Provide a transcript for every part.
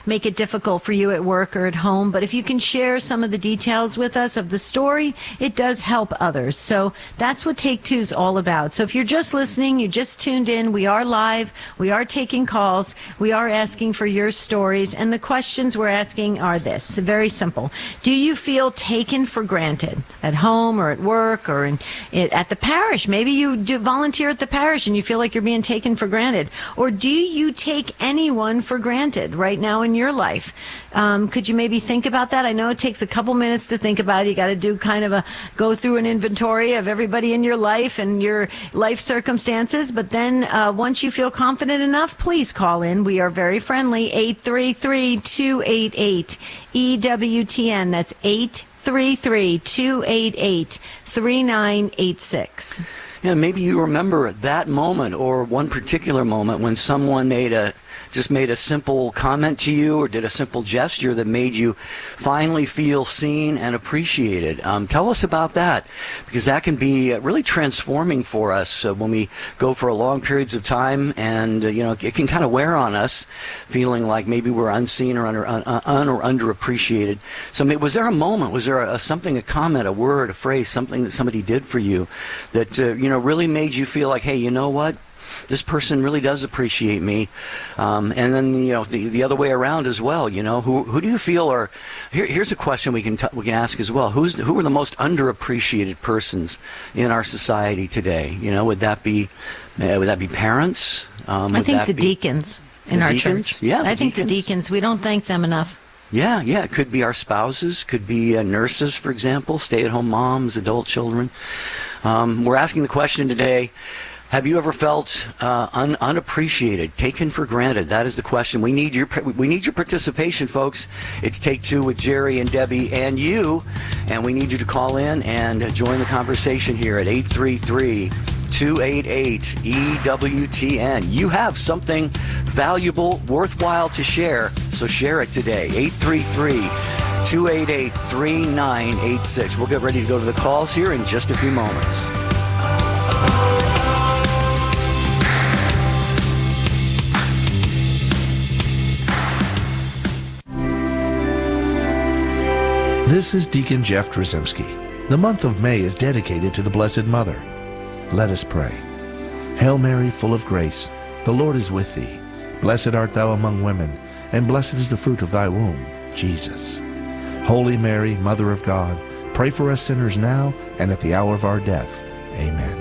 make it difficult for you at work or at home. But if you can share some of the details with us of the story, it does help others. So that's what Take Two is all about. So if you're just listening, you just tuned in, we are live, we are taking calls, we are asking for your stories, and the questions we're asking are this, very simple. Do you feel taken for granted at home or at work or at the parish? Maybe you do volunteer at the parish and you feel like you're being taken for granted. Or do you take anyone for granted right now in your life? Could you maybe think about that? I know it takes a couple minutes to think about it. You got to do kind of go through an inventory of everybody in your life and your life circumstances. But then once you feel confident enough, please call in. We are very friendly. 833-288-EWTN. That's 833-288-3986. Yeah, maybe you remember that moment or one particular moment when someone made a simple comment to you or did a simple gesture that made you finally feel seen and appreciated. Tell us about that, because that can be really transforming for us when we go for long periods of time, and it can kind of wear on us, feeling like maybe we're unseen or underappreciated. So was there a moment, was there a comment, a word, a phrase, something that somebody did for you that really made you feel like, hey, you know what? This person really does appreciate me, and then the other way around as well. Who do you feel are? Here's a question we can ask as well. Who are the most underappreciated persons in our society today? Would that be parents? I think the deacons in our church. Yeah, I think the deacons. We don't thank them enough. Yeah. It could be our spouses, could be nurses, for example, stay-at-home moms, adult children. We're asking the question today. Have you ever felt unappreciated, taken for granted? That is the question. We need your participation, folks. It's Take Two with Jerry and Debbie and you, and we need you to call in and join the conversation here at 833-288-EWTN. You have something valuable, worthwhile to share, so share it today. 833-288-3986. We'll get ready to go to the calls here in just a few moments. This is Deacon Jeff Trzymski. The month of May is dedicated to the Blessed Mother. Let us pray. Hail Mary, full of grace, the Lord is with thee. Blessed art thou among women, and blessed is the fruit of thy womb, Jesus. Holy Mary, Mother of God, pray for us sinners now and at the hour of our death. Amen.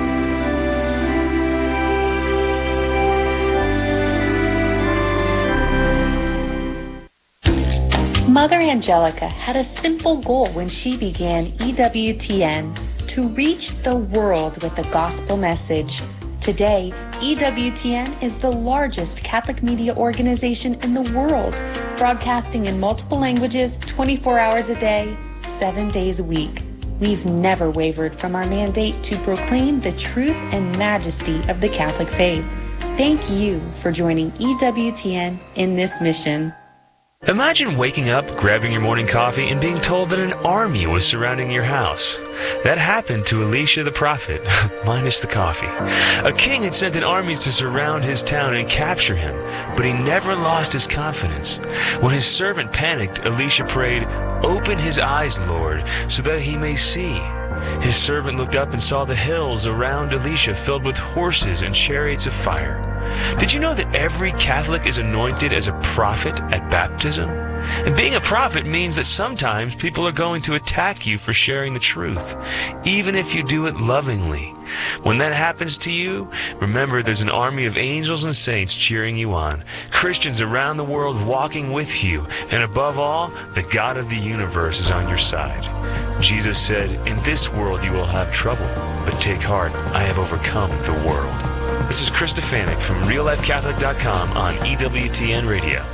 Mother Angelica had a simple goal when she began EWTN: to reach the world with the gospel message. Today, EWTN is the largest Catholic media organization in the world, broadcasting in multiple languages 24 hours a day, 7 days a week. We've never wavered from our mandate to proclaim the truth and majesty of the Catholic faith. Thank you for joining EWTN in this mission. Imagine waking up, grabbing your morning coffee, and being told that an army was surrounding your house. That happened to Elisha the prophet, minus the coffee. A king had sent an army to surround his town and capture him, but he never lost his confidence. When his servant panicked, Elisha prayed, "Open his eyes, Lord, so that he may see." His servant looked up and saw the hills around Elisha filled with horses and chariots of fire. Did you know that every Catholic is anointed as a prophet at baptism? And being a prophet means that sometimes people are going to attack you for sharing the truth, even if you do it lovingly. When that happens to you, remember there's an army of angels and saints cheering you on, Christians around the world walking with you, and above all, the God of the universe is on your side. Jesus said, "In this world you will have trouble, but take heart, I have overcome the world." This is Chris Stefanik from RealLifeCatholic.com on EWTN Radio.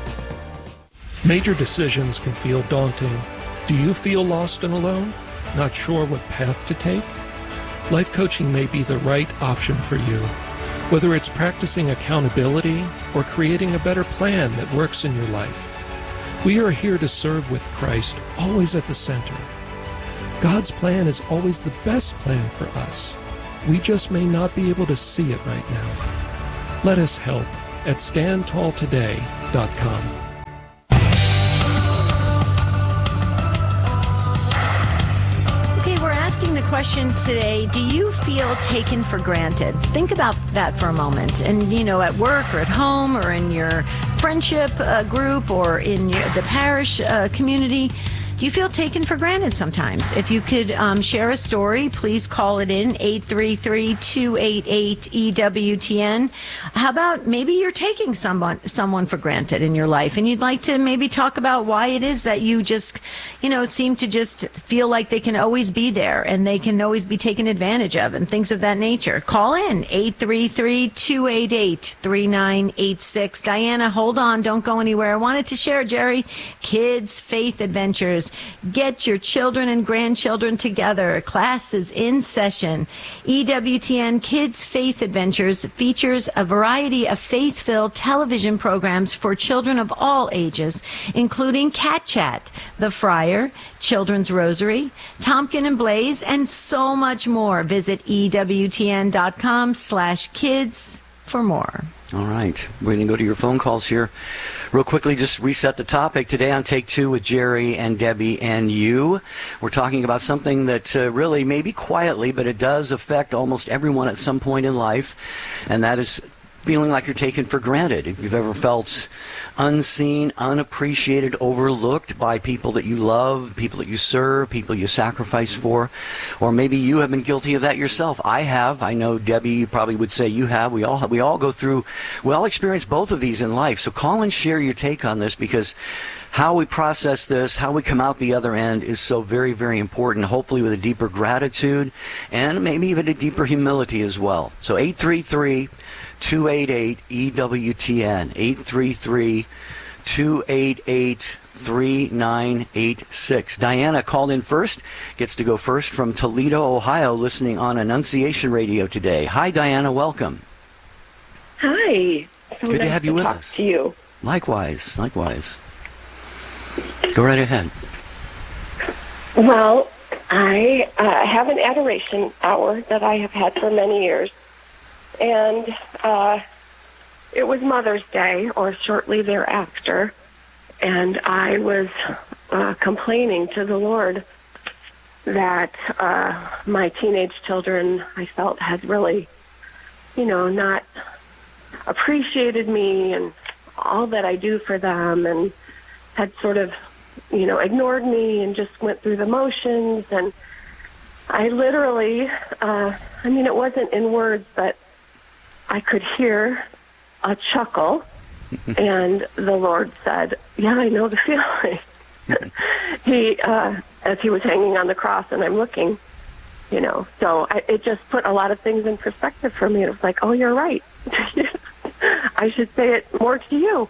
Major decisions can feel daunting. Do you feel lost and alone? Not sure what path to take? Life coaching may be the right option for you. Whether it's practicing accountability or creating a better plan that works in your life. We are here to serve with Christ, always at the center. God's plan is always the best plan for us. We just may not be able to see it right now. Let us help at StandTallToday.com. asking the question today, do you feel taken for granted? Think about that for a moment. And, at work or at home or in your friendship group or in the parish community, do you feel taken for granted sometimes? If you could share a story, please call it in, 833-288-EWTN. How about maybe you're taking someone for granted in your life, and you'd like to maybe talk about why it is that you just, seem to just feel like they can always be there and they can always be taken advantage of and things of that nature. Call in, 833-288-3986. Diana, hold on. Don't go anywhere. I wanted to share, Jerry, Kids Faith Adventures. Get your children and grandchildren together. Class is in session. EWTN Kids Faith Adventures features a variety of faith-filled television programs for children of all ages, including Cat Chat, The Friar, Children's Rosary, Tompkin and Blaze, and so much more. Visit EWTN.com/kids for more. All right. We're going to go to your phone calls here. Real quickly, just reset the topic. Today on Take Two with Jerry and Debbie and you, we're talking about something that really, maybe quietly, but it does affect almost everyone at some point in life, and that is feeling like you're taken for granted. If you've ever felt unseen, unappreciated, overlooked by people that you love, people that you serve, people you sacrifice for, or maybe you have been guilty of that yourself. I have. I know Debbie, you probably would say you have. We all go through, we all experience both of these in life. So call and share your take on this, because how we process this, how we come out the other end is so very, very important, hopefully with a deeper gratitude and maybe even a deeper humility as well. So 833-288-EWTN, 833-288-3986. Diana called in first, gets to go first from Toledo, Ohio, listening on Annunciation Radio today. Hi, Diana. Welcome. Hi. Good to have you with us. To you. Likewise. Go right ahead. Well, I have an adoration hour that I have had for many years. And it was Mother's Day or shortly thereafter. And I was complaining to the Lord that my teenage children, I felt, had really, not appreciated me and all that I do for them, and had sort of, ignored me and just went through the motions. And I literally, it wasn't in words, but I could hear a chuckle. And the Lord said, yeah, I know the feeling. He, as he was hanging on the cross and I'm looking, so it just put a lot of things in perspective for me. It was like, oh, you're right. I should say it more to you.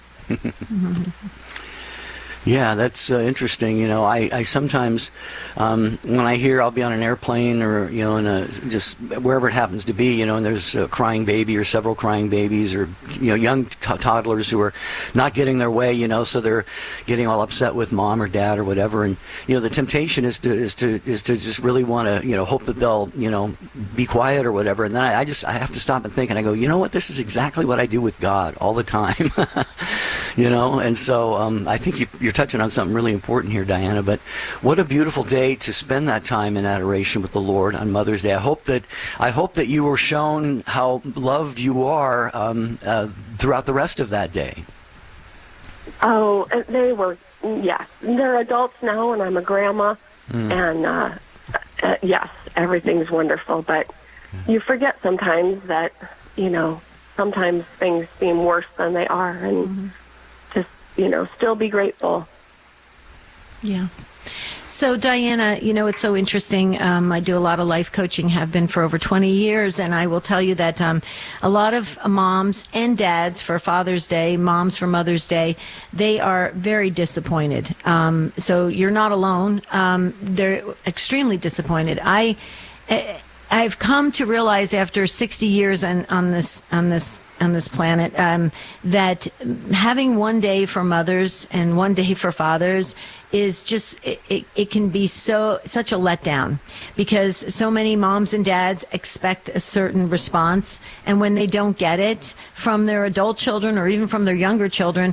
Yeah, that's interesting. I sometimes, when I hear I'll be on an airplane or, just wherever it happens to be, and there's a crying baby or several crying babies or, young toddlers who are not getting their way, so they're getting all upset with mom or dad or whatever. And, the temptation is to just really want to, hope that they'll, be quiet or whatever. And then I have to stop and think, and I go, you know what? This is exactly what I do with God all the time, and so I think you're touching on something really important here, Diana, but what a beautiful day to spend that time in adoration with the Lord on Mother's Day. I hope that you were shown how loved you are throughout the rest of that day. Oh, they were, yes. They're adults now, and I'm a grandma, and yes, everything's wonderful, but you forget sometimes that, sometimes things seem worse than they are, and still be grateful. Yeah. So, Diana, it's so interesting. I do a lot of life coaching, have been for over 20 years, and I will tell you that a lot of moms and dads for Father's Day, moms for Mother's Day, they are very disappointed. So you're not alone. They're extremely disappointed. I've come to realize after 60 years on this on this planet, that having one day for mothers and one day for fathers is just, it can be such a letdown, because so many moms and dads expect a certain response, and when they don't get it from their adult children or even from their younger children,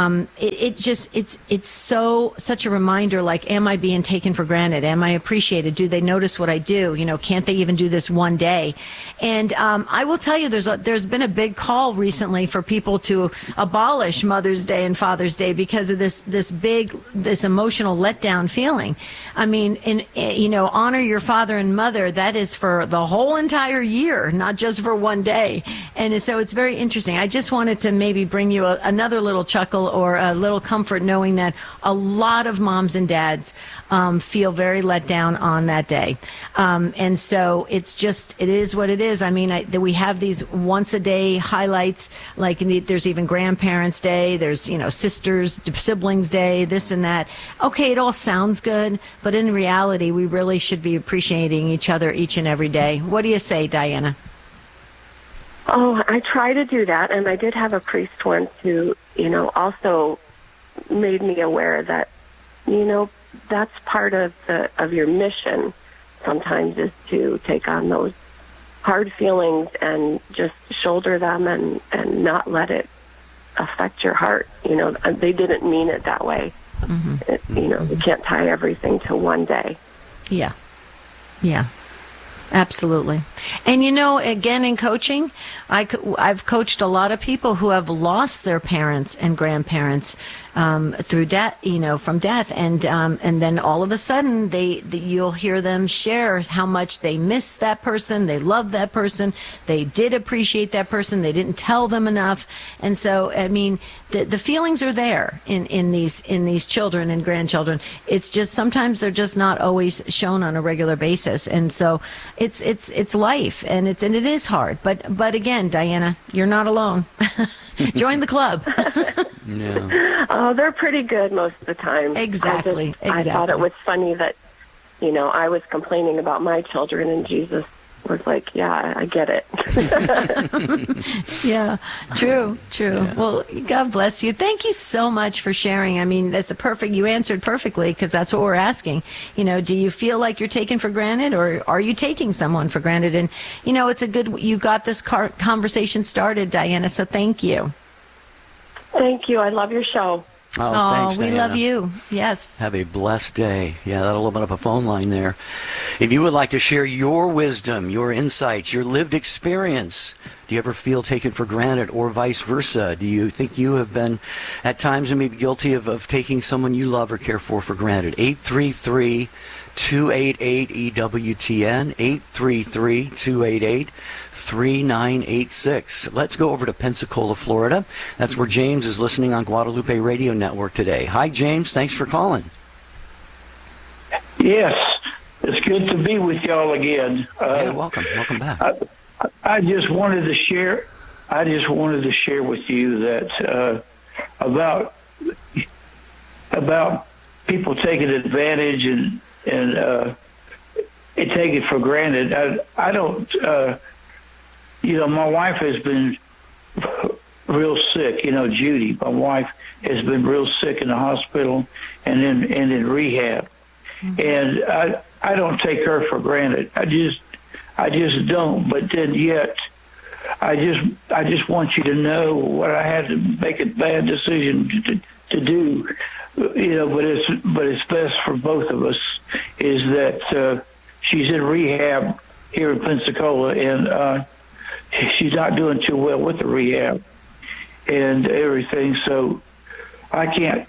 it's such a reminder, like, am I being taken for granted? Am I appreciated? Do they notice what I do? Can't they even do this one day? And I will tell you, there's been a big call recently for people to abolish Mother's Day and Father's Day because of this emotional letdown feeling. I mean, honor your father and mother. That is for the whole entire year, not just for one day. And so it's very interesting. I just wanted to maybe bring you another little chuckle or a little comfort, knowing that a lot of moms and dads feel very let down on that day. And so it is what it is. I mean, we have these once a day highlights, like there's even Grandparents' Day, there's, Siblings' Day, this and that. Okay, it all sounds good, but in reality, we really should be appreciating each other each and every day. What do you say, Diana? Oh, I try to do that, and I did have a priest once who, also made me aware that, that's part of your mission sometimes, is to take on those hard feelings and just shoulder them and not let it affect your heart. They didn't mean it that way. Mm-hmm. You can't tie everything to one day. Yeah. Absolutely. And again, in coaching, I've coached a lot of people who have lost their parents and grandparents through death, from death, and then all of a sudden you'll hear them share how much they miss that person, they love that person, they did appreciate that person, they didn't tell them enough, and so I mean the feelings are there in these children and grandchildren. It's just sometimes they're just not always shown on a regular basis, and so it's life, and it is hard. But again, Diana, you're not alone. Join the club. Yeah. Oh, they're pretty good most of the time. Exactly. I thought it was funny that, I was complaining about my children, and Jesus was like, yeah, I get it. Yeah, true. Yeah. Well, God bless you. Thank you so much for sharing. I mean, you answered perfectly, because that's what we're asking. Do you feel like you're taken for granted, or are you taking someone for granted? And, you got this conversation started, Diana, so thank you. Thank you. I love your show. Oh, thanks, we Diana. love you. Yes. Have a blessed day. Yeah, that'll open up a phone line there. If you would like to share your wisdom, your insights, your lived experience, do you ever feel taken for granted, or vice versa? Do you think you have been at times maybe guilty of taking someone you love or care for granted? 833-288-EWTN, 833-288-3986. Let's go over to Pensacola, Florida. That's where James is listening on Guadalupe Radio Network today. Hi, James. Thanks for calling. Yes, it's good to be with y'all again. Welcome. Welcome back. I just wanted to share with you that about people taking advantage and take it for granted. I don't. My wife has been real sick. Judy, my wife, has been real sick in the hospital and in rehab, and I don't take her for granted. I just don't. But then yet, I just want you to know what I had to make a bad decision to do. But it's best for both of us. Is that she's in rehab here in Pensacola, and she's not doing too well with the rehab and everything. So I can't,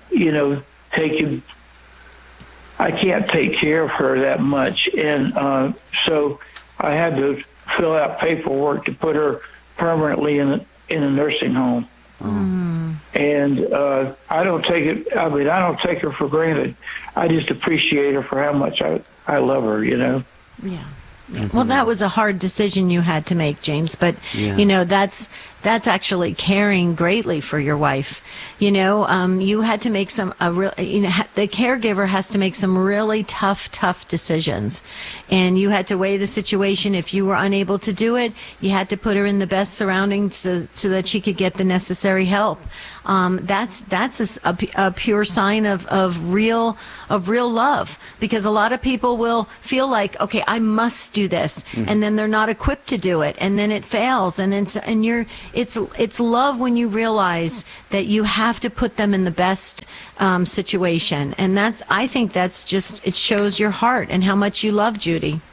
I can't take care of her that much, and so I had to fill out paperwork to put her permanently in a nursing home. And I don't take her for granted. I just appreciate her for how much I love her, Yeah. Well, that was a hard decision you had to make, James, but that's actually caring greatly for your wife. You had to make the caregiver has to make some really tough decisions, and you had to weigh the situation. If you were unable to do it, you had to put her in the best surroundings so that she could get the necessary help. That's a pure sign of real love, because a lot of people will feel like, okay, I must do this, and then they're not equipped to do it, and then it fails, and it's love when you realize that you have to put them in the best situation, and I think that's just, it shows your heart and how much you love Judy.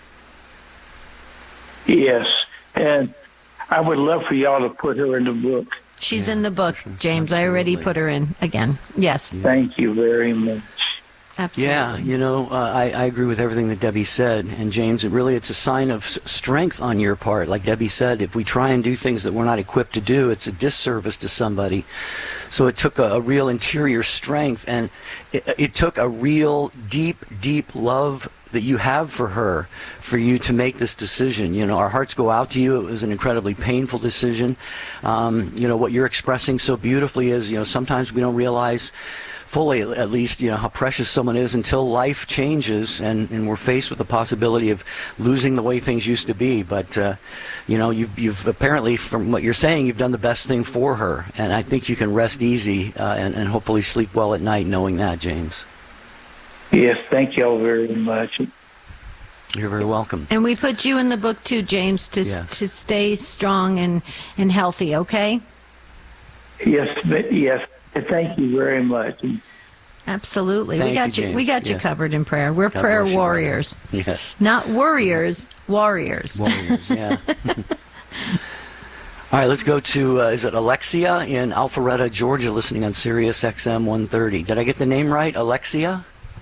Yes, and I would love for y'all to put her in the book. She's in the book, James. Absolutely. I already put her in again. Yes. Thank you very much. Absolutely. Yeah, I agree with everything that Debbie said. And James, it's a sign of strength on your part. Like Debbie said, if we try and do things that we're not equipped to do, it's a disservice to somebody. So it took a real interior strength, and it took a real deep love that you have for her, for you to make this decision. Our hearts go out to you. It was an incredibly painful decision. What you're expressing so beautifully is, sometimes we don't realize fully, at least, how precious someone is until life changes and we're faced with the possibility of losing the way things used to be. But, you've apparently, from what you're saying, you've done the best thing for her. And I think you can rest easy and hopefully sleep well at night knowing that, James. Yes, thank you all very much. You're very welcome. And we put you in the book too, James, to stay strong and healthy, okay? Yes. Thank you very much. Absolutely. Thank We got you covered in prayer. We're God prayer bless you, warriors. Yes. Not warriors, warriors. Warriors, yeah. All right, let's go to, is it Alexia in Alpharetta, Georgia, listening on Sirius XM 130. Did I get the name right? Alexia?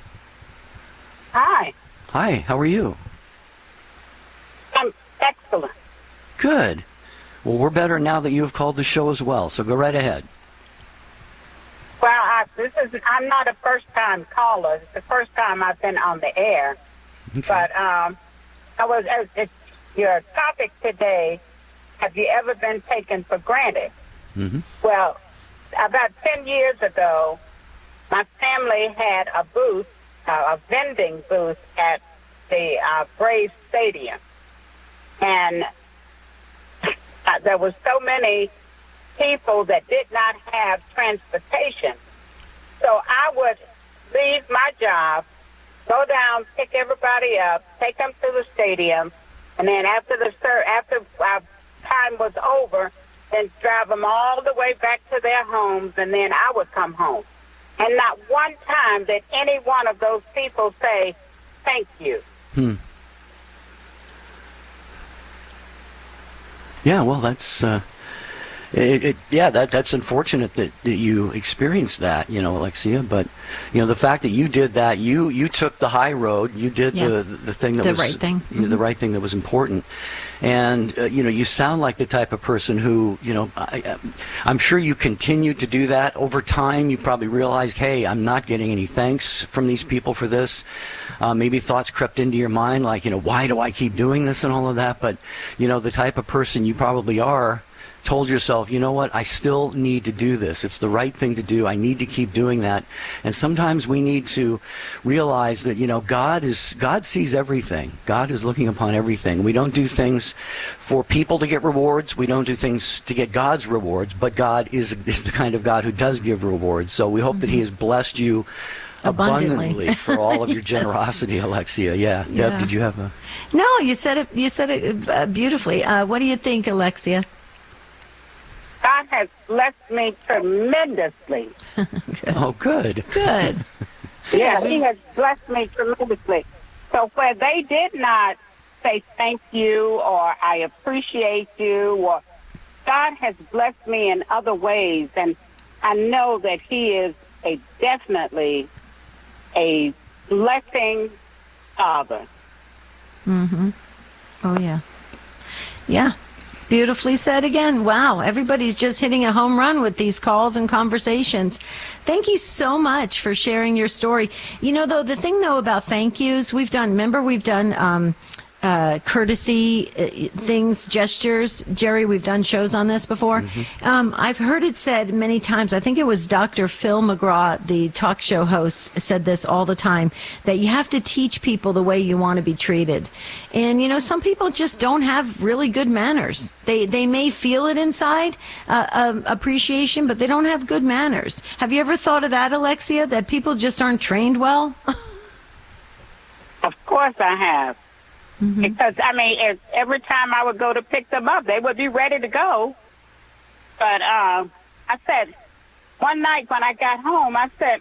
Hi. Hi, how are you? I'm excellent. Good. Well, we're better now that you have called the show as well, so go right ahead. Well, I'm not a first-time caller. It's the first time I've been on the air. Okay. But your topic today, have you ever been taken for granted? Mm-hmm. Well, about 10 years ago, my family had a booth, a vending booth at the Braves Stadium. And there were so many people that did not have transportation. So I would leave my job, go down, pick everybody up, take them to the stadium, and then after our time was over, then drive them all the way back to their homes, and then I would come home. And not one time did any one of those people say, thank you. Yeah, well, that's that's unfortunate that you experienced that, Alexia. But the fact that you did that, you took the high road. You did the thing that was right thing. The right thing that was important. And you sound like the type of person who, I'm sure you continued to do that over time. You probably realized, hey, I'm not getting any thanks from these people for this. Maybe thoughts crept into your mind like, why do I keep doing this and all of that? But the type of person you probably are, told yourself, you know what, I still need to do this. It's the right thing to do. I need to keep doing that. And sometimes we need to realize that, God sees everything. God is looking upon everything. We don't do things for people to get rewards. We don't do things to get God's rewards, but God is the kind of God who does give rewards. So we hope that He has blessed you abundantly for all of your generosity, Alexia. Yeah. Deb, did you have a... No, you said it beautifully. What do you think, Alexia? God has blessed me tremendously. Oh, good. Good. Yeah, He has blessed me tremendously. So where they did not say thank you or I appreciate you, or God has blessed me in other ways, and I know that He is definitely a blessing Father. Mm-hmm. Oh, yeah. Yeah. Beautifully said again. Wow. Everybody's just hitting a home run with these calls and conversations. Thank you so much for sharing your story. The thing, though, about thank yous, we've done courtesy things, gestures. Jerry, we've done shows on this before. I've heard it said many times. I think it was Dr. Phil McGraw, the talk show host, said this all the time, that you have to teach people the way you want to be treated. And, you know, some people just don't have really good manners. They may feel it inside, appreciation, but they don't have good manners. Have you ever thought of that, Alexia, that people just aren't trained well? Of course I have. Because, I mean, every time I would go to pick them up, they would be ready to go. But I said, one night when I got home, I said,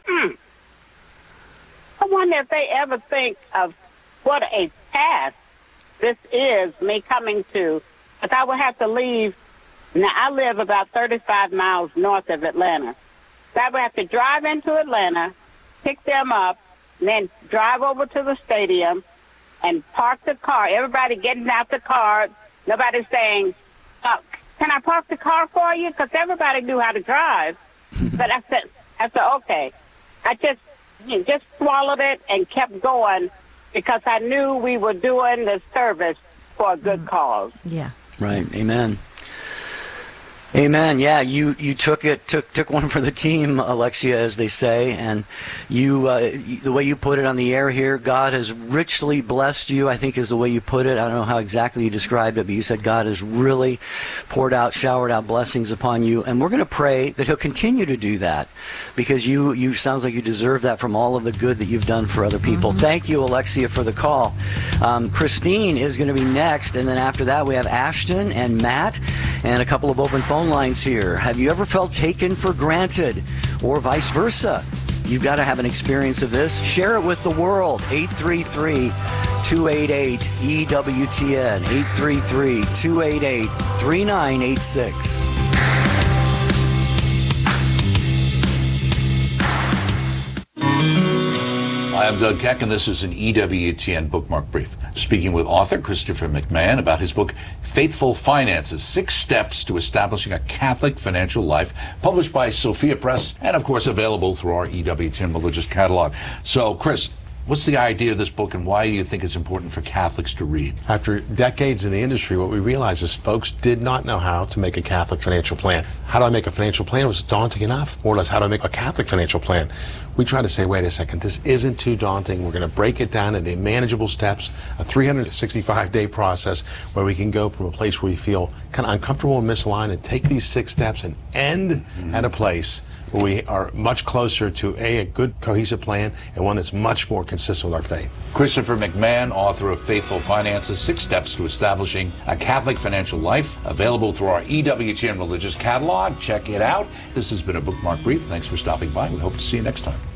I wonder if they ever think of what a task this is, me coming to. Because I would have to leave. Now, I live about 35 miles north of Atlanta. So I would have to drive into Atlanta, pick them up, and then drive over to the stadium and park the car. Everybody getting out the car. Nobody's saying, can I park the car for you? Because everybody knew how to drive. But I said, okay. I just swallowed it and kept going because I knew we were doing the service for a good cause. Yeah. Right. Amen. Amen. Yeah, you took one for the team, Alexia, as they say, and the way you put it on the air here, God has richly blessed you, I think is the way you put it. I don't know how exactly you described it, but you said God has really showered out blessings upon you, and we're going to pray that He'll continue to do that, because you sounds like you deserve that from all of the good that you've done for other people. Thank you, Alexia, for the call. Christine is going to be next, and then after that we have Ashton and Matt and a couple of open phone lines here. Have you ever felt taken for granted, or vice versa? You've got to have an experience of this. Share it with the world. 833-288-EWTN. 833-288-3986. Hi, I'm Doug Keck, and this is an EWTN Bookmark Brief. Speaking with author Christopher McMahon about his book, Faithful Finances, 6 Steps to Establishing a Catholic Financial Life, published by Sophia Press, and of course available through our EWTN religious catalog. So, Chris, what's the idea of this book, and why do you think it's important for Catholics to read? After decades in the industry, what we realized is folks did not know how to make a Catholic financial plan. How do I make a financial plan? It was daunting enough. More or less, how do I make a Catholic financial plan? We try to say, wait a second, this isn't too daunting. We're going to break it down into manageable steps, a 365-day process where we can go from a place where we feel kind of uncomfortable and misaligned and take these 6 steps and end at a place where we are much closer to a good cohesive plan and one that's much more consistent with our faith. Christopher McMahon, author of Faithful Finances, 6 Steps to Establishing a Catholic Financial Life, available through our EWTN religious catalog. Check it out. This has been a Bookmark Brief. Thanks for stopping by. We hope to see you next time.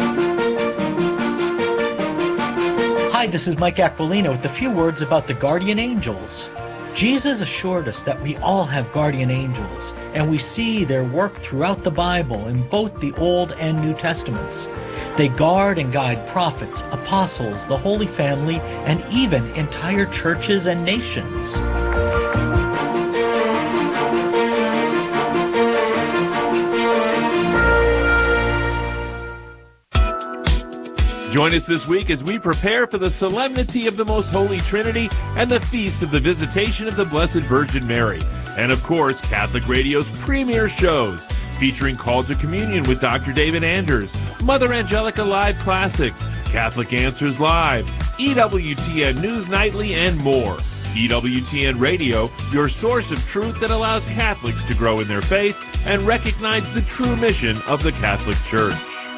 Hi, this is Mike Aquilino with a few words about the guardian angels. Jesus assured us that we all have guardian angels, and we see their work throughout the Bible in both the Old and New Testaments. They guard and guide prophets, apostles, the Holy Family, and even entire churches and nations. Join us this week as we prepare for the solemnity of the Most Holy Trinity and the feast of the Visitation of the Blessed Virgin Mary. And of course, Catholic Radio's premier shows, featuring Call to Communion with Dr. David Anders, Mother Angelica Live Classics, Catholic Answers Live, EWTN News Nightly, and more. EWTN Radio, your source of truth that allows Catholics to grow in their faith and recognize the true mission of the Catholic Church.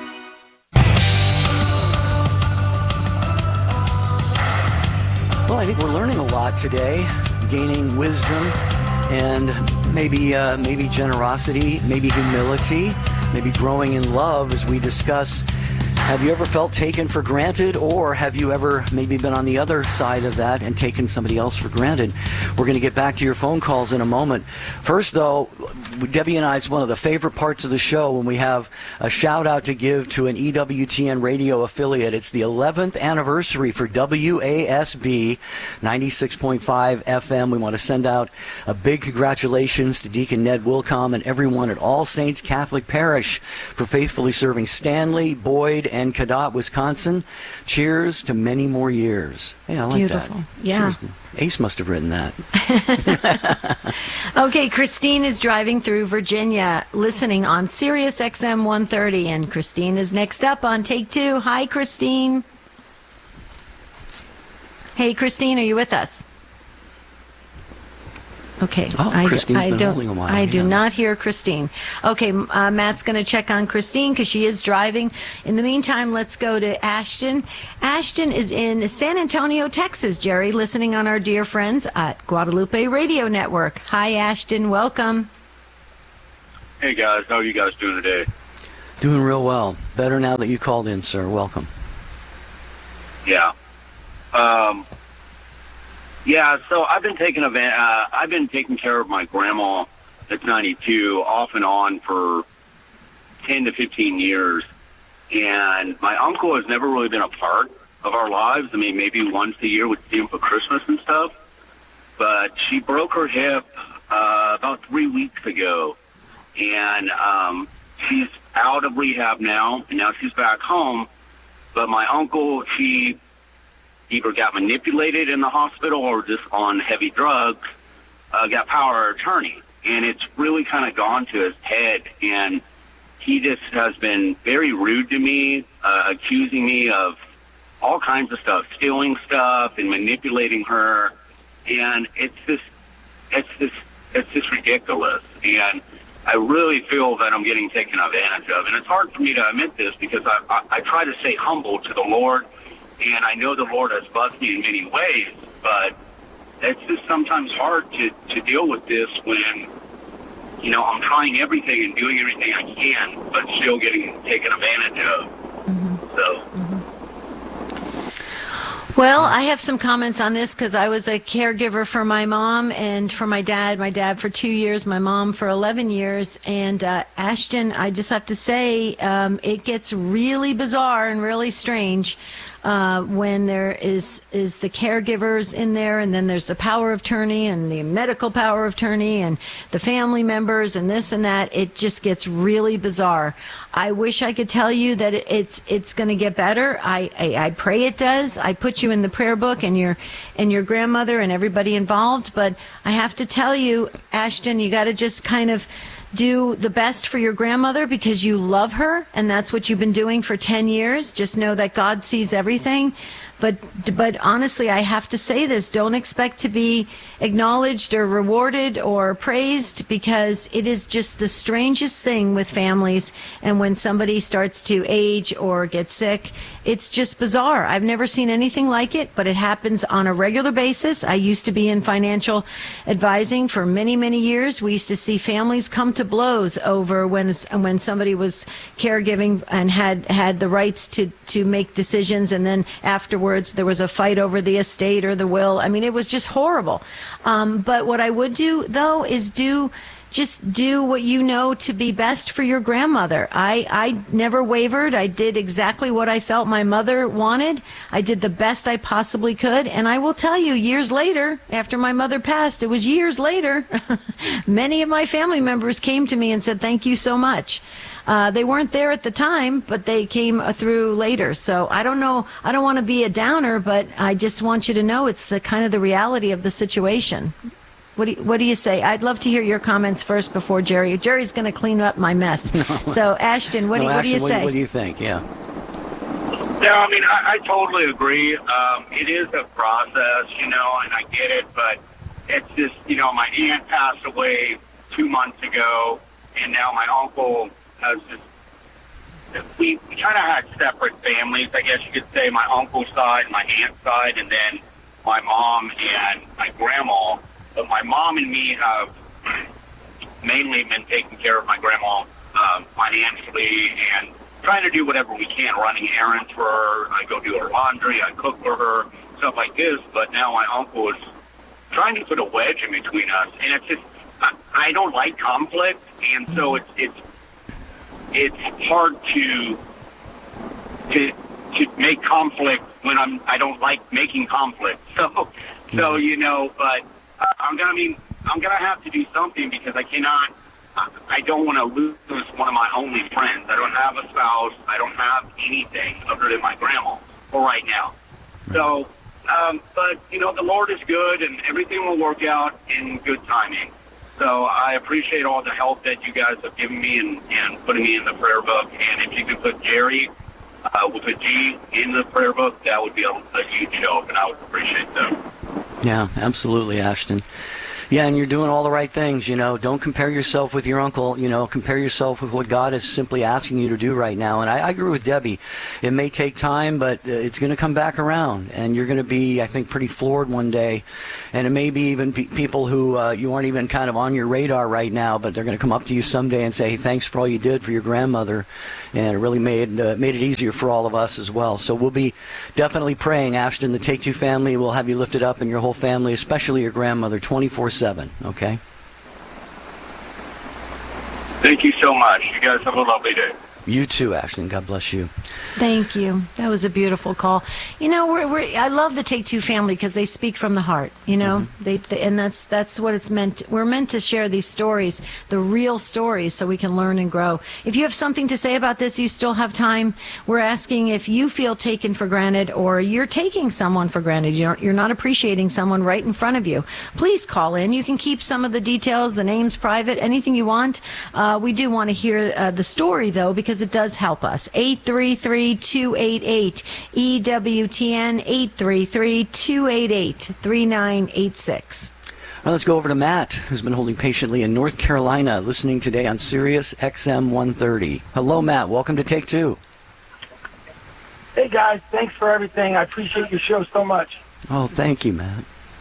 Well, I think we're learning a lot today, gaining wisdom and maybe generosity, maybe humility, maybe growing in love as we discuss. Have you ever felt taken for granted, or have you ever maybe been on the other side of that and taken somebody else for granted? We're going to get back to your phone calls in a moment. First, though, Debbie and I, it's one of the favorite parts of the show when we have a shout out to give to an EWTN radio affiliate. It's the 11th anniversary for WASB 96.5 FM. We want to send out a big congratulations to Deacon Ned Wilcom and everyone at All Saints Catholic Parish for faithfully serving Stanley, Boyd, and Cadott, Wisconsin. Cheers to many more years. Hey, I like Beautiful. that. Yeah. Cheers. Ace must have written that. Okay, Christine is driving through Virginia, listening on Sirius XM 130, and Christine is next up on Take Two. Hi, Christine. Hey, Christine, are you with us? Okay, Christine's been holding a while. I do not hear Christine. Okay, Matt's going to check on Christine because she is driving. In the meantime, let's go to Ashton. Ashton is in San Antonio, Texas, Jerry, listening on our dear friends at Guadalupe Radio Network. Hi, Ashton. Welcome. Hey, guys. How are you guys doing today? Doing real well. Better now that you called in, sir. Welcome. Yeah. Yeah, so I've been taking care of my grandma that's 92 off and on for 10 to 15 years. And my uncle has never really been a part of our lives. I mean, maybe once a year we'd see him for Christmas and stuff. But she broke her hip about 3 weeks ago. And she's out of rehab now, and now she's back home. But my uncle, she either got manipulated in the hospital or just on heavy drugs, got power of attorney. And it's really kind of gone to his head. And he just has been very rude to me, accusing me of all kinds of stuff, stealing stuff and manipulating her. And it's just ridiculous. And I really feel that I'm getting taken advantage of. And it's hard for me to admit this because I try to stay humble to the Lord. And I know the Lord has blessed me in many ways, but it's just sometimes hard to deal with this when, you know, I'm trying everything and doing everything I can, but still getting taken advantage of. Mm-hmm. So. Well, I have some comments on this because I was a caregiver for my mom and for my dad. My dad for 2 years, my mom for 11 years. And Ashton, I just have to say, it gets really bizarre and really strange when there is the caregivers in there, and then there's the power of attorney and the medical power of attorney and the family members and this and that. It just gets really bizarre. I wish I could tell you that it's going to get better. I pray it does. I put you in the prayer book and your grandmother and everybody involved, but I have to tell you, Ashton, you got to just kind of do the best for your grandmother because you love her, and that's what you've been doing for 10 years. Just know that God sees everything. But honestly, I have to say this. Don't expect to be acknowledged or rewarded or praised, because it is just the strangest thing with families. And when somebody starts to age or get sick, it's just bizarre. I've never seen anything like it, but it happens on a regular basis. I used to be in financial advising for many, many years. We used to see families come to blows over when somebody was caregiving and had the rights to make decisions, and then afterwards there was a fight over the estate or the will. I mean, it was just horrible. But what I would do, though, is just do what you know to be best for your grandmother. I never wavered. I did exactly what I felt my mother wanted. I did the best I possibly could. And I will tell you, years later, after my mother passed, it was years later, many of my family members came to me and said, thank you so much. They weren't there at the time, but they came through later. So I don't know. I don't want to be a downer, but I just want you to know it's the kind of the reality of the situation. What do you say? I'd love to hear your comments first before Jerry. Jerry's going to clean up my mess. No. So Ashton, what do you say? What do you think? Yeah. Yeah, I mean, I totally agree. It is a process, you know, and I get it, but it's just, you know, my aunt passed away 2 months ago, and now my uncle has just, we kind of had separate families, I guess you could say, my uncle's side, my aunt's side, and then my mom and my grandma. But my mom and me have mainly been taking care of my grandma financially and trying to do whatever we can, running errands for her. I go do her laundry, I cook for her, stuff like this. But now my uncle is trying to put a wedge in between us, and it's just I don't like conflict, and so it's hard to make conflict when I don't like making conflict. So you know, but I'm gonna have to do something because I I don't want to lose one of my only friends. I don't have a spouse. I don't have anything other than my grandma for right now. So, but, you know, the Lord is good, and everything will work out in good timing. So I appreciate all the help that you guys have given me and putting me in the prayer book. And if you could put Jerry with a G in the prayer book, that would be a huge help, and I would appreciate that. Yeah, absolutely, Ashton. Yeah, and you're doing all the right things, you know. Don't compare yourself with your uncle, you know. Compare yourself with what God is simply asking you to do right now. And I agree with Debbie. It may take time, but it's going to come back around. And you're going to be, I think, pretty floored one day. And it may be even people who you aren't even kind of on your radar right now, but they're going to come up to you someday and say, hey, thanks for all you did for your grandmother. And it really made it easier for all of us as well. So we'll be definitely praying, Ashton, the Take Two family will have you lifted up, and your whole family, especially your grandmother, 24/7. Okay? Thank you so much. You guys have a lovely day. You too, Ashton. God bless you. Thank you. That was a beautiful call. You know, I love the Take Two family because they speak from the heart. You know, they and that's what it's meant. We're meant to share these stories, the real stories, so we can learn and grow. If you have something to say about this, you still have time. We're asking if you feel taken for granted or you're taking someone for granted. You're not appreciating someone right in front of you. Please call in. You can keep some of the details, the names private, anything you want. We do want to hear the story though, because it does help us. 833-288-EWTN, 833-288-3986. Well, let's go over to Matt, who's been holding patiently in North Carolina, listening today on Sirius XM 130. Hello, Matt. Welcome to Take Two. Hey, guys. Thanks for everything. I appreciate your show so much. Oh, thank you, Matt.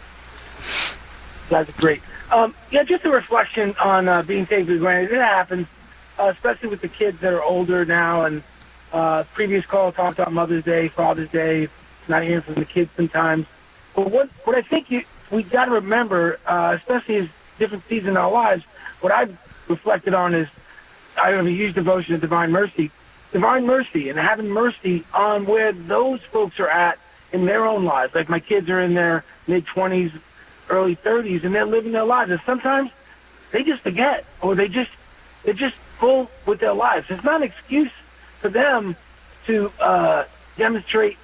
You guys are great. Yeah, just a reflection on being taken for granted. It happens. Especially with the kids that are older now, and previous call talked about Mother's Day, Father's Day, not hearing from the kids sometimes. But what I think we got to remember, especially as different seasons in our lives, what I've reflected on is I have a huge devotion to Divine Mercy, and having mercy on where those folks are at in their own lives. Like my kids are in their mid-20s, early 30s, and they're living their lives. And sometimes they just forget, or they're just full with their lives. It's not an excuse for them to demonstrate,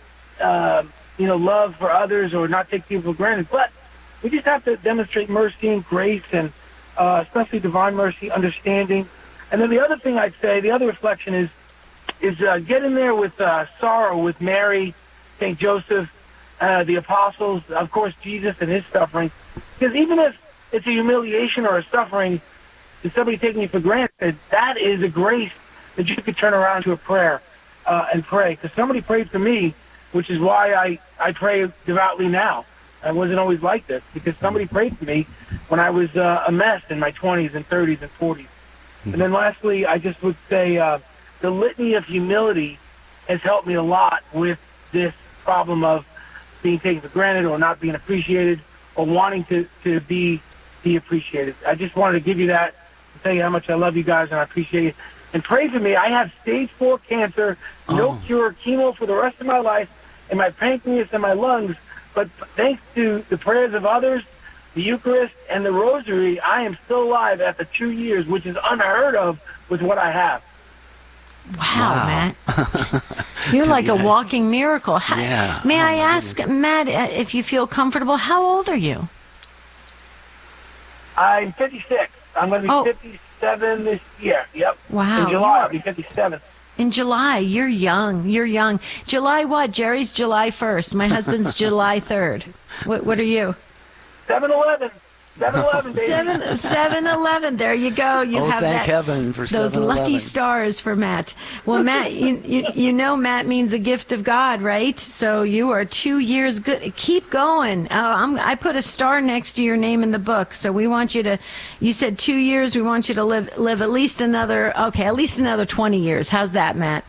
love for others or not take people for granted. But we just have to demonstrate mercy and grace, and especially divine mercy, understanding. And then the other thing I'd say, the other reflection is get in there with sorrow with Mary, St. Joseph, the apostles, of course, Jesus and his suffering. Because even if it's a humiliation or a suffering, if somebody taking you for granted, that is a grace that you could turn around to a prayer and pray. Because somebody prayed for me, which is why I pray devoutly now. I wasn't always like this, because somebody prayed for me when I was a mess in my 20s and 30s and 40s. And then lastly, I just would say the litany of humility has helped me a lot with this problem of being taken for granted or not being appreciated or wanting to be appreciated. I just wanted to give you that, tell you how much I love you guys and I appreciate it. And pray for me. I have stage 4 cancer, no cure, chemo for the rest of my life, in my pancreas and my lungs. But thanks to the prayers of others, the Eucharist, and the Rosary, I am still alive after 2 years, which is unheard of with what I have. Wow. Matt. You're like a walking miracle. May I ask, Matt, if you feel comfortable, how old are you? I'm 56. I'm going to be 57 this year. Yep. Wow. In July, I'll be 57. In July. You're young. You're young. July what? Jerry's July 1st. My husband's July 3rd. What are you? 7-11. 7-11, baby. 7-11. There you go. You have thank heaven for those 7-11. lucky stars for Matt. Well, Matt, you know Matt means a gift of God, right? So you are 2 years good. Keep going. I put a star next to your name in the book. So we want you to. You said 2 years. We want you to live at least another 20 years. How's that, Matt?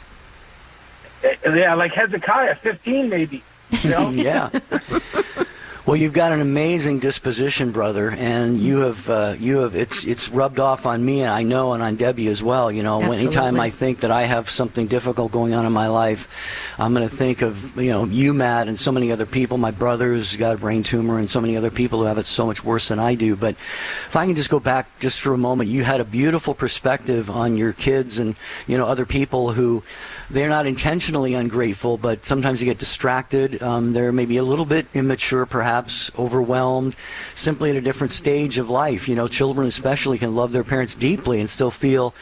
Yeah, like Hezekiah, 15 maybe. You know? Yeah. Well, you've got an amazing disposition, brother, and you have it's rubbed off on me, and I know, and on Debbie as well. You know, anytime I think that I have something difficult going on in my life, I'm going to think of you, Matt, and so many other people. My brother's got a brain tumor, and so many other people who have it so much worse than I do. But if I can just go back just for a moment, you had a beautiful perspective on your kids and other people who they're not intentionally ungrateful, but sometimes they get distracted. They're maybe a little bit immature, perhaps overwhelmed, simply at a different stage of life. Children especially can love their parents deeply and still fail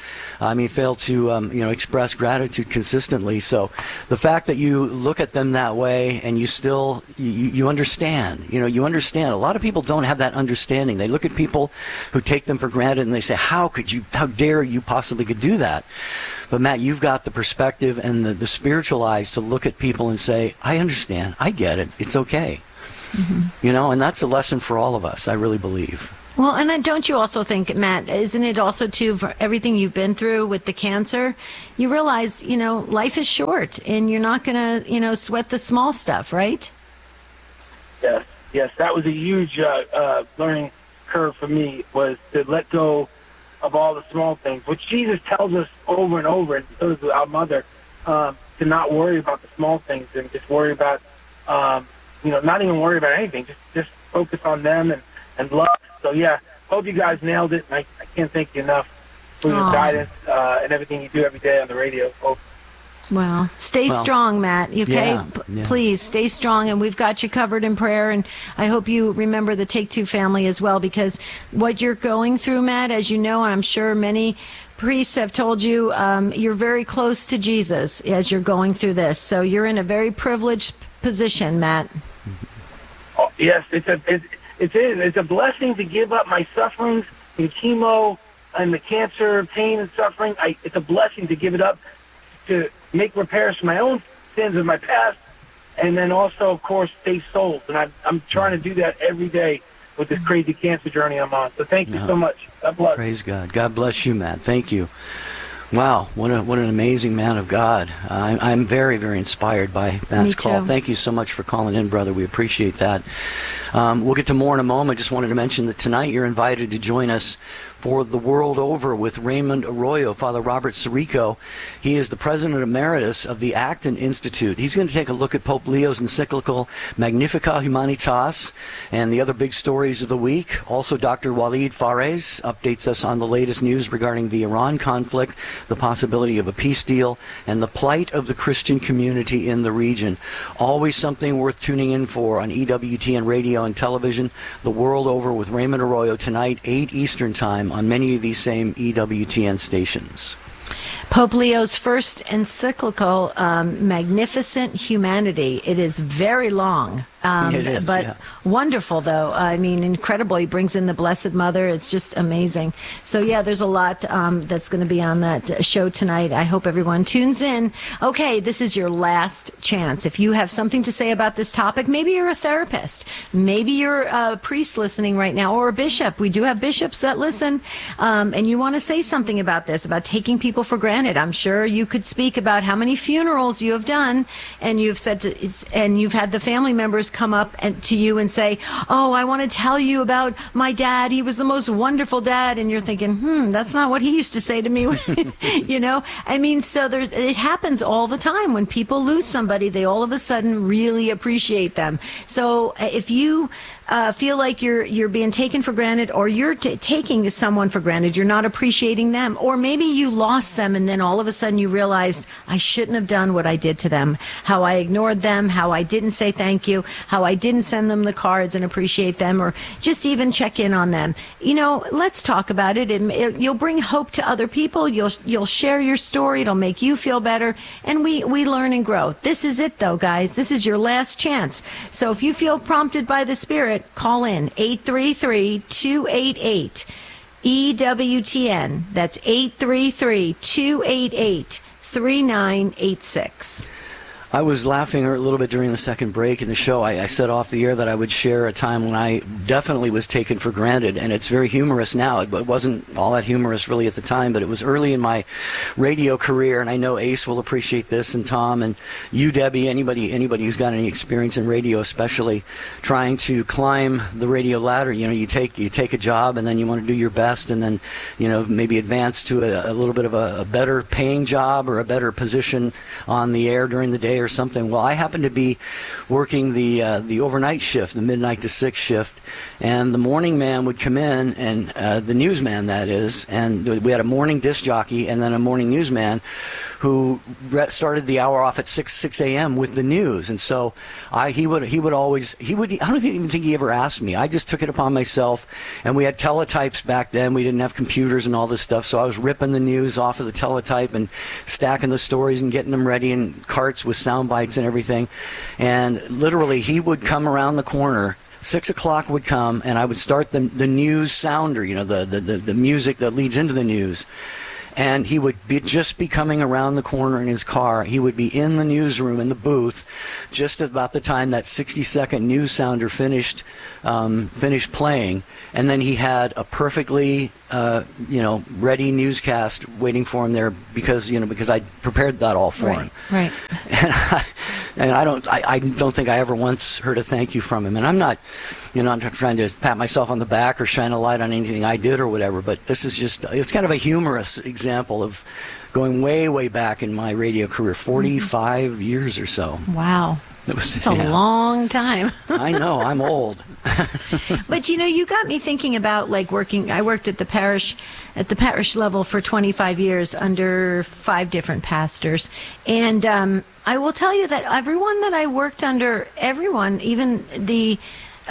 to express gratitude consistently. So the fact that you look at them that way and you still you understand. You understand. A lot of people don't have that understanding. They look at people who take them for granted and they say, how dare you possibly could do that? But Matt, you've got the perspective and the spiritual eyes to look at people and say, I understand, I get it, it's okay. Mm-hmm. And that's a lesson for all of us, I really believe. Well, and don't you also think, Matt, isn't it also too, for everything you've been through with the cancer, you realize, life is short and you're not going to, sweat the small stuff, right? Yes, that was a huge learning curve for me, was to let go of all the small things, which Jesus tells us over and over, and so does our mother, to not worry about the small things and just worry about, not even worry about anything, just focus on them and love. So, yeah, hope you guys nailed it, and I can't thank you enough for your guidance and everything you do every day on the radio. Well, stay strong, Matt, okay? Yeah. Please, stay strong, and we've got you covered in prayer, and I hope you remember the Take Two family as well, because what you're going through, Matt, as you know, and I'm sure many priests have told you, you're very close to Jesus as you're going through this, so you're in a very privileged position, Matt. Oh, yes, it's a blessing to give up my sufferings, the chemo and the cancer, pain and suffering. It's a blessing to give it up, to make repairs for my own sins of my past, and then also, of course, save souls. And I'm trying to do that every day with this crazy cancer journey I'm on. So thank you so much. God bless. Praise God. God bless you, Matt. Thank you. Wow, what an amazing man of God. I'm very, very inspired by Matt's call. Thank you so much for calling in, brother. We appreciate that. We'll get to more in a moment. Just wanted to mention that tonight you're invited to join us for The World Over with Raymond Arroyo, Father Robert Sirico. He is the President Emeritus of the Acton Institute. He's going to take a look at Pope Leo's encyclical Magnificat Humanitas and the other big stories of the week. Also, Dr. Walid Fares updates us on the latest news regarding the Iran conflict, the possibility of a peace deal, and the plight of the Christian community in the region. Always something worth tuning in for on EWTN radio and television. The World Over with Raymond Arroyo tonight, 8 Eastern Time, on many of these same EWTN stations. Pope Leo's first encyclical, Magnificent Humanity. It is very long. It is, but wonderful, though. I mean, incredible. He brings in the Blessed Mother. It's just amazing. So, yeah, there's a lot that's going to be on that show tonight. I hope everyone tunes in. Okay, this is your last chance. If you have something to say about this topic, maybe you're a therapist. Maybe you're a priest listening right now, or a bishop. We do have bishops that listen. And you want to say something about this, about taking people for granted. I'm sure you could speak about how many funerals you have done, and you've said and you've had the family members come up to you and say, oh, I want to tell you about my dad. He was the most wonderful dad. And you're thinking, that's not what he used to say to me. I mean, so it happens all the time. When people lose somebody, they all of a sudden really appreciate them. So if you feel like you're being taken for granted, or you're taking someone for granted, you're not appreciating them, or maybe you lost them and then all of a sudden you realized, I shouldn't have done what I did to them, how I ignored them, how I didn't say thank you, how I didn't send them the cards and appreciate them, or just even check in on them. Let's talk about it. You'll bring hope to other people. You'll share your story. It'll make you feel better, and we learn and grow. This is it, though, guys. This is your last chance. So if you feel prompted by the Spirit, call in 833-288 EWTN. That's 833-288-3986. I was laughing a little bit during the second break in the show. I said off the air that I would share a time when I definitely was taken for granted, and it's very humorous now. It wasn't all that humorous really at the time, but it was early in my radio career, and I know Ace will appreciate this, and Tom, and you, Debbie, anybody who's got any experience in radio, especially trying to climb the radio ladder. You know, you take a job, and then you want to do your best, and then, you know, maybe advance to a little bit of a better paying job or a better position on the air during the day or something. Well, I happened to be working the overnight shift, the midnight to 6 shift, and the morning man would come in, and the newsman, that is, and we had a morning disc jockey and then a morning newsman who started the hour off at 6 a.m. with the news. And so he would I don't even think he ever asked me. I just took it upon myself, and we had teletypes back then. We didn't have computers and all this stuff, so I was ripping the news off of the teletype and stacking the stories and getting them ready in carts with sound bites and everything. And literally, he would come around the corner. 6 o'clock would come, and I would start the news sounder, you know, the music that leads into the news. And he would just be coming around the corner in his car. He would be in the newsroom, in the booth, just about the time that 60-second news sounder finished playing. And then he had a perfectly, ready newscast waiting for him there because I prepared that all for him. Right. And I don't think I ever once heard a thank you from him. And I'm not trying to pat myself on the back or shine a light on anything I did or whatever, but this is it's kind of a humorous example of going way, way back in my radio career, 45 years or so. Wow. It's a long time. I know, I'm old. But you got me thinking about working. I worked at the parish level for 25 years under 5 different pastors, and I will tell you that everyone that I worked under, even the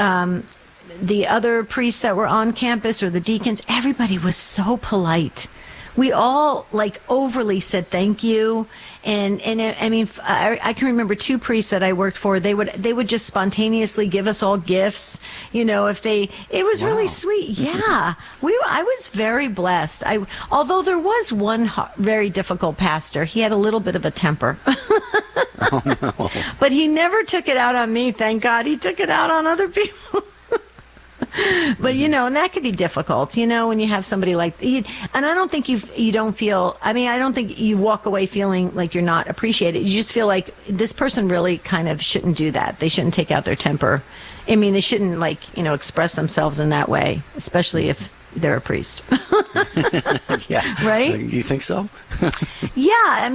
other priests that were on campus or the deacons, everybody was so polite. We all overly said thank you, and I mean I can remember 2 priests that I worked for. They would just spontaneously give us all gifts, it was really sweet. Yeah, I was very blessed. Although there was one very difficult pastor, he had a little bit of a temper. Oh, no. But he never took it out on me, thank God. He took it out on other people. But and that could be difficult, when you have somebody and I don't think you don't feel, I don't think you walk away feeling like you're not appreciated. You just feel like this person really kind of shouldn't do that. They shouldn't take out their temper. They shouldn't express themselves in that way, especially if they're a priest. Yeah. Right? You think so? Yeah,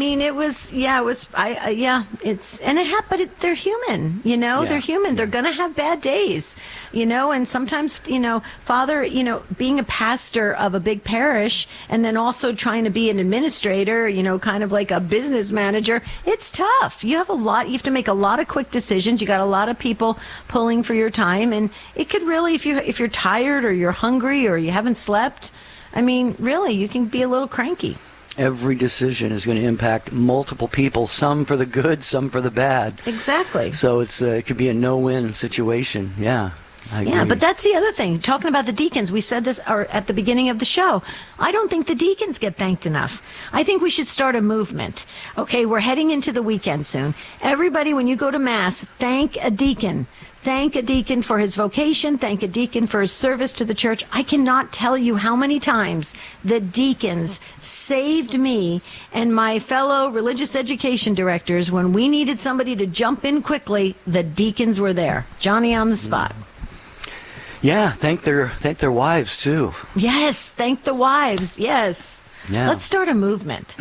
but they're human, they're human. They're going to have bad days, and sometimes, Father, being a pastor of a big parish and then also trying to be an administrator, kind of like a business manager, it's tough. You have to make a lot of quick decisions. You got a lot of people pulling for your time, and it could really, if you're tired or you're hungry or you haven't slept, really, you can be a little cranky. Every decision is going to impact multiple people, some for the good, some for the bad. Exactly. So it could be a no-win situation. Yeah. I agree. Yeah, but that's the other thing. Talking about the deacons, we said this at the beginning of the show. I don't think the deacons get thanked enough. I think we should start a movement. Okay, we're heading into the weekend soon. Everybody, when you go to Mass, thank a deacon. Thank a deacon for his vocation. Thank a deacon for his service to the church. I cannot tell you how many times the deacons saved me and my fellow religious education directors when we needed somebody to jump in quickly. The deacons were there. Johnny on the spot. Yeah, thank their wives too. Yes, thank the wives. Yes. Yeah. Let's start a movement.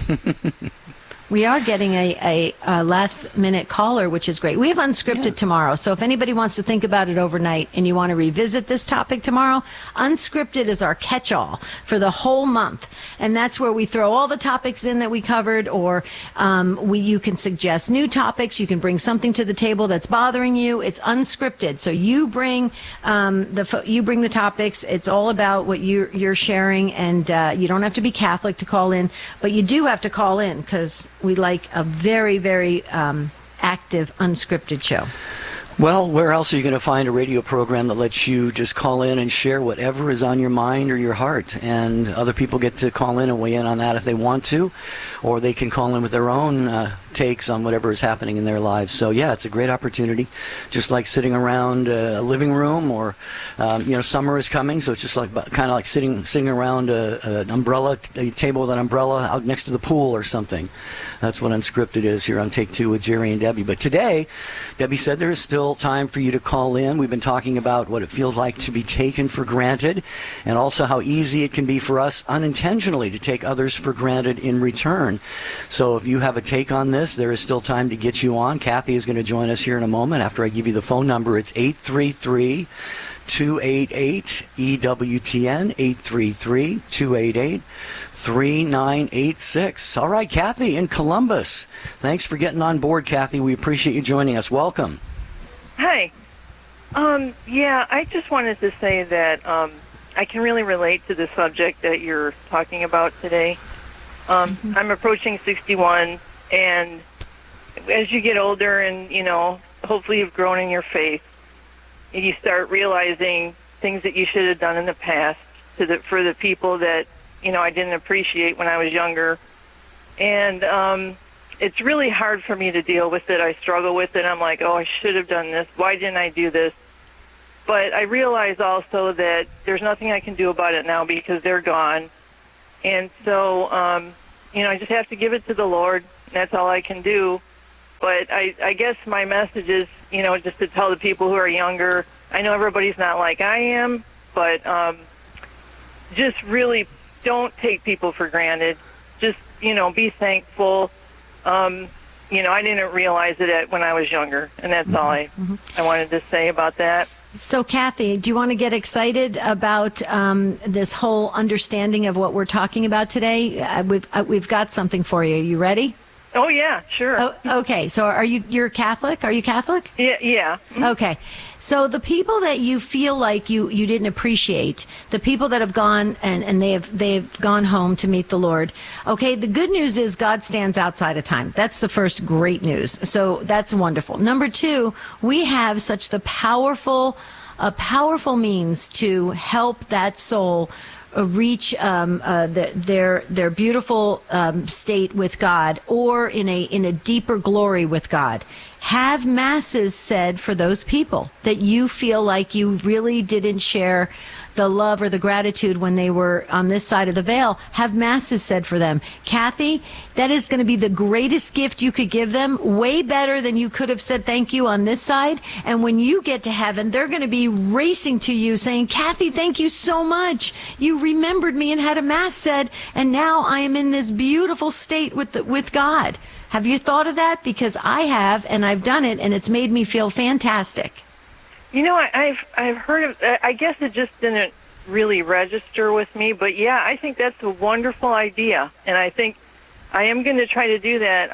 We are getting a last-minute caller, which is great. We have Unscripted tomorrow, so if anybody wants to think about it overnight and you want to revisit this topic tomorrow, Unscripted is our catch-all for the whole month, and that's where we throw all the topics in that we covered, or you can suggest new topics. You can bring something to the table that's bothering you. It's unscripted, so you bring the topics. It's all about what you're sharing, and you don't have to be Catholic to call in, but you do have to call in because we like a very, very active, unscripted show. Well, where else are you going to find a radio program that lets you just call in and share whatever is on your mind or your heart? And other people get to call in and weigh in on that if they want to, or they can call in with their own takes on whatever is happening in their lives. So yeah, it's a great opportunity, just like sitting around a living room, or summer is coming, so it's just like kind of like sitting around an umbrella, a table with an umbrella out next to the pool or something. That's what Unscripted is here on Take Two with Jerry and Debbie. But today, Debbie said there is still time for you to call in. We've been talking about what it feels like to be taken for granted, and also how easy it can be for us unintentionally to take others for granted in return. So if you have a take on this, there is still time to get you on. Kathy is going to join us here in a moment after I give you the phone number. It's 833-288-EWTN, 833-288-3986. All right, Kathy in Columbus. Thanks for getting on board, Kathy. We appreciate you joining us. Welcome. Hi. Yeah, I just wanted to say that I can really relate to the subject that you're talking about today. I'm approaching 61, and as you get older and, hopefully you've grown in your faith, and you start realizing things that you should have done in the past for the people that, I didn't appreciate when I was younger. And it's really hard for me to deal with it. I struggle with it. I'm like, oh, I should have done this. Why didn't I do this? But I realize also that there's nothing I can do about it now because they're gone. And so, I just have to give it to the Lord. And that's all I can do. But I guess my message is, just to tell the people who are younger, I know everybody's not like I am, but just really don't take people for granted. Just, be thankful. I didn't realize it when I was younger, and that's all I wanted to say about that. So, Kathy, do you want to get excited about this whole understanding of what we're talking about today? We've got something for you. Are you ready? Oh, yeah, sure. Oh, okay, so you're Catholic? Are you Catholic? Yeah. Okay, so the people that you feel like you didn't appreciate, the people that have gone and they've gone home to meet the Lord. Okay, the good news is God stands outside of time. That's the first great news. So that's wonderful. Number two, we have such a powerful means to help that soul reach their beautiful state with God, or in a deeper glory with God. Have masses said for those people that you feel like you really didn't share the love or the gratitude when they were on this side of the veil. Have masses said for them. Kathy, that is going to be the greatest gift you could give them, way better than you could have said thank you on this side. And when you get to heaven, they're going to be racing to you saying, Kathy, thank you so much. You remembered me and had a mass said, and now I am in this beautiful state with God. Have you thought of that? Because I have, and I've done it, and it's made me feel fantastic. I've heard of. I guess it just didn't really register with me. But yeah, I think that's a wonderful idea, and I think I am going to try to do that.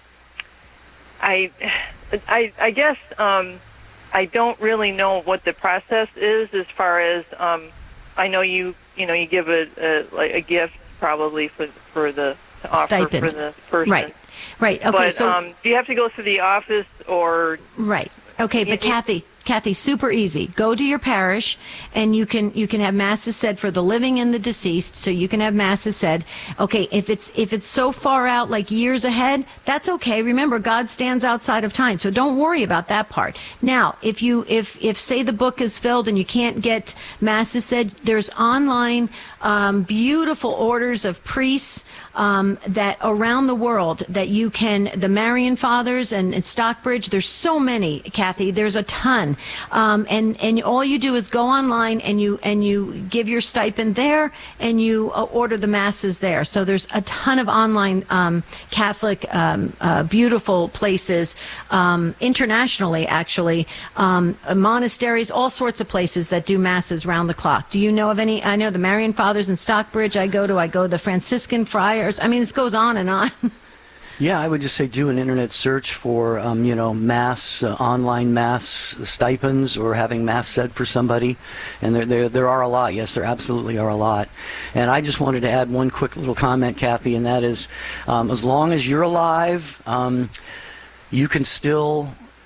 I guess I don't really know what the process is as far as I know you give a gift probably for the offer stipend for the person. Right. Okay. But, so do you have to go to the office or? Right. Okay. But Kathy, super easy. Go to your parish, and you can have masses said for the living and the deceased. So you can have masses said. Okay, if it's so far out, like years ahead, that's okay. Remember, God stands outside of time, so don't worry about that part. Now, if say the book is filled and you can't get masses said, there's online beautiful orders of priests that around the world that you can. The Marian Fathers and Stockbridge. There's so many, Kathy. There's a ton. And all you do is go online and you give your stipend there, and you order the masses there. So there's a ton of online Catholic beautiful places internationally, actually, monasteries, all sorts of places that do masses round the clock. Do you know of any? I know the Marian Fathers in Stockbridge. I go the Franciscan Friars. I mean, this goes on and on. Yeah, I would just say do an internet search for, mass, online mass stipends, or having mass said for somebody. And there are a lot. Yes, there absolutely are a lot. And I just wanted to add one quick little comment, Kathy, and that is, as long as you're alive, you can still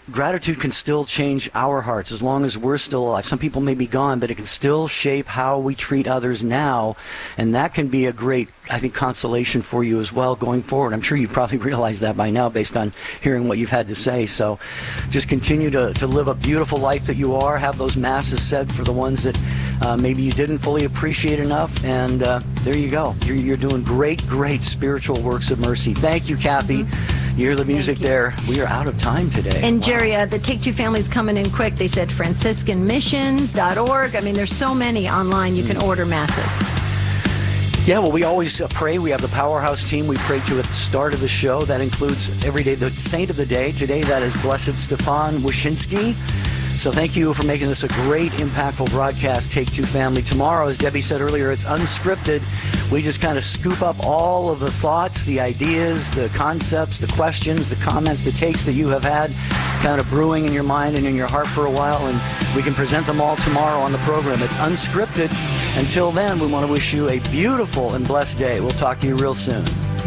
gratitude can still change our hearts as long as we're still alive. Some people may be gone, but it can still shape how we treat others now, and that can be a great, I think, consolation for you as well going forward. I'm sure you've probably realized that by now based on hearing what you've had to say. So just continue to live a beautiful life that you are. Have those masses said for the ones that maybe you didn't fully appreciate enough, and there you go. You're doing great spiritual works of mercy. Thank you, Kathy. You hear the music there. We are out of time today. And Jerry, the Take Two family's coming in quick. They said franciscanmissions.org. I mean, there's so many online you can order masses. Yeah, well, we always pray. We have the Powerhouse team we pray to at the start of the show. That includes every day the saint of the day. Today, that is Blessed Stefan Wyszynski. So thank you for making this a great, impactful broadcast, Take Two family. Tomorrow, as Debbie said earlier, it's unscripted. We just kind of scoop up all of the thoughts, the ideas, the concepts, the questions, the comments, the takes that you have had kind of brewing in your mind and in your heart for a while, and we can present them all tomorrow on the program. It's unscripted. Until then, we want to wish you a beautiful and blessed day. We'll talk to you real soon.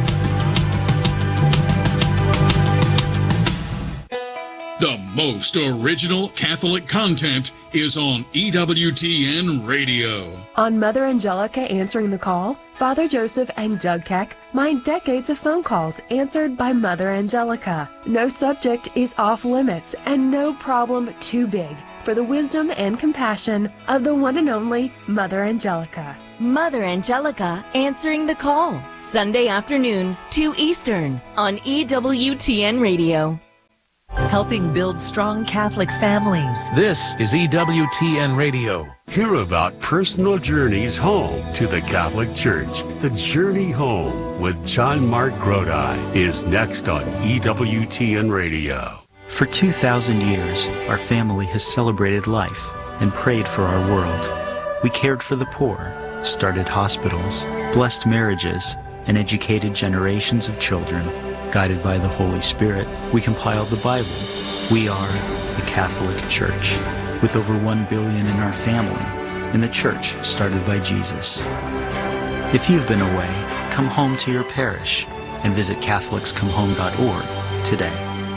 The most original Catholic content is on EWTN Radio. On Mother Angelica Answering the Call, Father Joseph and Doug Keck mine decades of phone calls answered by Mother Angelica. No subject is off limits and no problem too big for the wisdom and compassion of the one and only Mother Angelica. Mother Angelica Answering the Call, Sunday afternoon, 2 Eastern, on EWTN Radio. Helping build strong Catholic families. This is EWTN Radio. Hear about personal journeys home to the Catholic Church. The Journey Home with John Mark Grodi is next on EWTN Radio. For 2,000 years, our family has celebrated life and prayed for our world. We cared for the poor, started hospitals, blessed marriages, and educated generations of children. Guided by the Holy Spirit, we compiled the Bible. We are the Catholic Church, with over 1 billion in our family, and the church started by Jesus. If you've been away, come home to your parish and visit catholicscomehome.org today.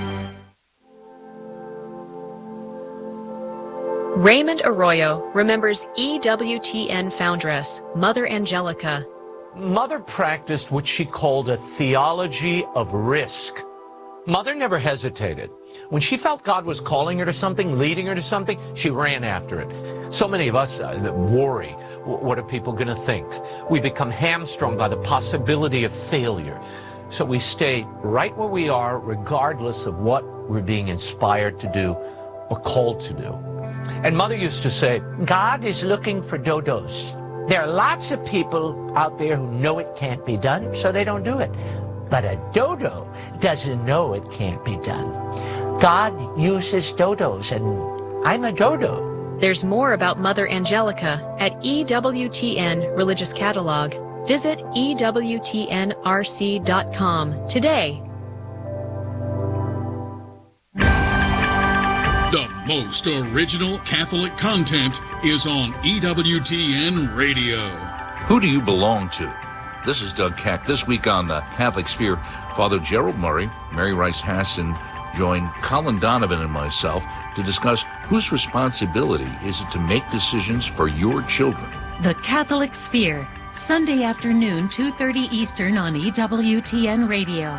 Raymond Arroyo remembers EWTN foundress, Mother Angelica. Mother practiced what she called a theology of risk. Mother never hesitated. When she felt God was calling her to something, leading her to something, she ran after it. So many of us worry, what are people going to think? We become hamstrung by the possibility of failure. So we stay right where we are, regardless of what we're being inspired to do or called to do. And Mother used to say, God is looking for dodos. There are lots of people out there who know it can't be done, so they don't do it. But a dodo doesn't know it can't be done. God uses dodos, and I'm a dodo. There's more about Mother Angelica at EWTN Religious Catalog. Visit EWTNRC.com today. The most original Catholic content is on EWTN Radio. Who do you belong to? This is Doug Keck. This week on the Catholic Sphere, Father Gerald Murray, Mary Rice Hasson join Colin Donovan and myself to discuss whose responsibility is it to make decisions for your children. The Catholic Sphere, Sunday afternoon, 2:30 Eastern on EWTN Radio.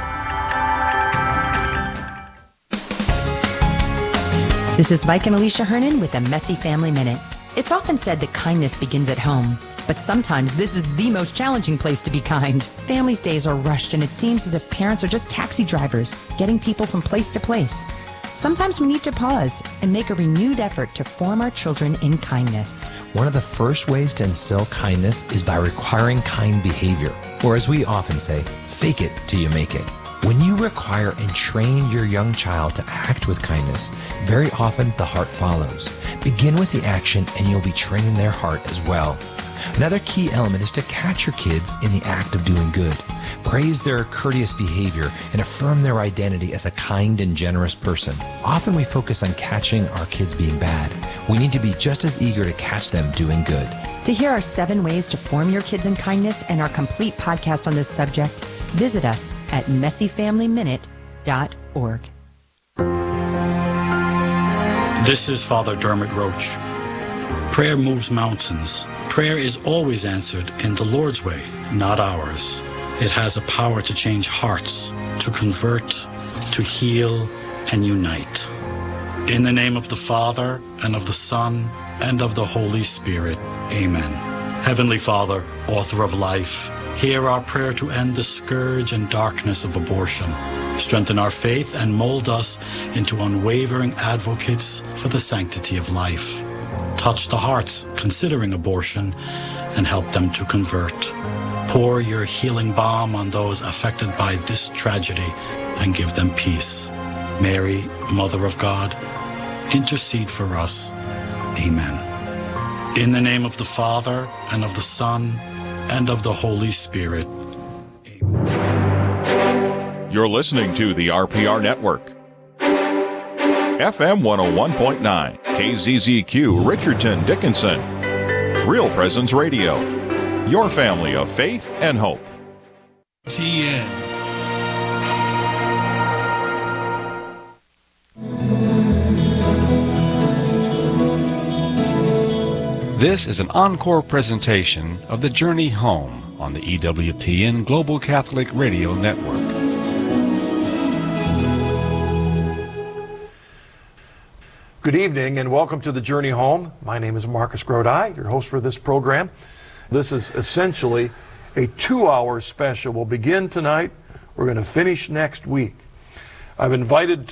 This is Mike and Alicia Hernan with a Messy Family Minute. It's often said that kindness begins at home, but sometimes this is the most challenging place to be kind. Families' days are rushed, and it seems as if parents are just taxi drivers, getting people from place to place. Sometimes we need to pause and make a renewed effort to form our children in kindness. One of the first ways to instill kindness is by requiring kind behavior, or as we often say, fake it till you make it. When you require and train your young child to act with kindness, very often the heart follows. Begin with the action and you'll be training their heart as well. Another key element is to catch your kids in the act of doing good. Praise their courteous behavior and affirm their identity as a kind and generous person. Often we focus on catching our kids being bad. We need to be just as eager to catch them doing good. To hear our 7 ways to form your kids in kindness and our complete podcast on this subject, visit us at messyfamilyminute.org. This is Father Dermot Roach. Prayer moves mountains. Prayer is always answered in the Lord's way, not ours. It has a power to change hearts, to convert, to heal, and unite. In the name of the Father, and of the Son, and of the Holy Spirit. Amen. Heavenly Father, author of life, hear our prayer to end the scourge and darkness of abortion. Strengthen our faith and mold us into unwavering advocates for the sanctity of life. Touch the hearts considering abortion and help them to convert. Pour your healing balm on those affected by this tragedy and give them peace. Mary, Mother of God, intercede for us. Amen. In the name of the Father, and of the Son, and of the Holy Spirit. Amen. You're listening to the RPR Network. FM 101.9, KZZQ, Richardson, Dickinson. Real Presence Radio. Your family of faith and hope. TN. This is an encore presentation of The Journey Home on the EWTN Global Catholic Radio Network. Good evening and welcome to The Journey Home. My name is Marcus Grodi, your host for this program. This is essentially a 2-hour special. We'll begin tonight. We're going to finish next week. I've invited